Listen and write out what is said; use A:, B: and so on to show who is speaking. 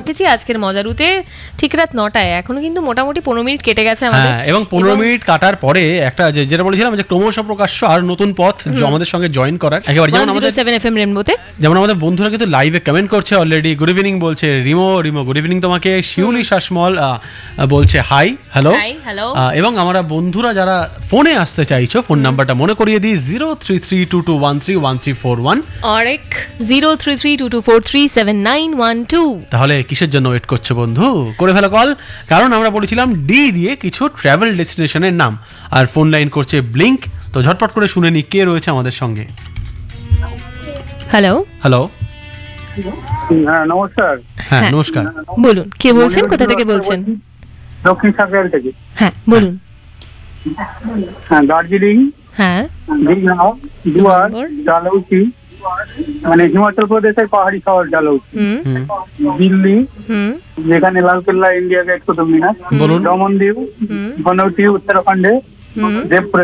A: পৌঁছেছি আজকের মজারুতে ঠিক রাত 9টায়। এখনো কিন্তু মোটামুটি 15 মিনিট কেটে গেছে আমাদের।
B: হ্যাঁ, এবং 15 মিনিট কাটার পরে একটা যেটা বলেছিলাম যে ক্রমশ প্রকাশ্য আর নতুন পথ আমাদের সঙ্গে জয়েন করার একেবারে, যেমন আমাদের
A: 107 FM রেনবোতে,
B: যেমন আমাদের বন্ধুরা কিন্তু লাইভে কমেন্ট করছে অলরেডি। গুড ইভিনিং বলছে রিমো গুড ইভিনিং তোমাকে। শিউলি শাসমল বলছে হাই হ্যালো। এবং আমরা বন্ধুরা যারা ফোনে আসতে চাইছো, ফোন নাম্বারটা মনে করিয়ে দিই 033223131341
A: আরেক 0332243791
B: তাহলে কিসের জন্য ওয়েট করছো বন্ধু, করে ফেলো কল। কারণ আমরা বলেছিলাম ডি দিয়ে কিছু ট্রাভেল ডেস্টিনেশনের নাম, আর ফোন লাইন করছে ব্লিঙ্ক। তো ঝটপট করে শুনে নি কে রয়েছে আমাদের সঙ্গে।
A: হ্যালো
B: হ্যালো,
C: হ্যাঁ নমস্কার।
B: হ্যাঁ নমস্কার,
A: বলুন কে বলছেন, কোথা থেকে বলছেন?
C: দক্ষিণ সাকরাইল থেকে।
A: হ্যাঁ বলুন।
C: হ্যাঁ দার্জিলিং,
A: হ্যাঁ
C: দীঘা, দুয়ার, ডালহৌসি, মানে হিমাচল প্রদেশের পাহাড়ি শহর ডালহৌসি, দিল্লি যেখানে লালকেল্লা, ইন্ডিয়া গেট, কুতুব মিনার, দমনদ্বীপ, বনৌটি উত্তরাখণ্ডে, দেবপুর